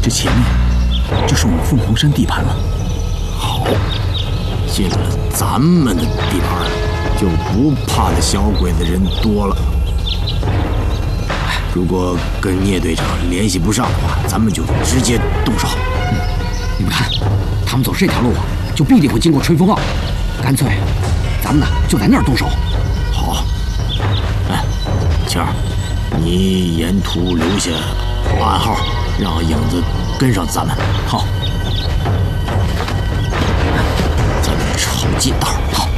这前面就是我们凤凰山地盘了。 好，进了咱们的地盘，就不怕的小鬼子人多了。如果跟聂队长联系不上的话，咱们就直接动手。 你们看，他们走这条路啊，就必定会经过吹风坳，干脆咱们呢就在那儿动手。 好，哎，晴儿，你沿途留下暗号，让影子跟上咱们。 好， 咱们抄近道。好。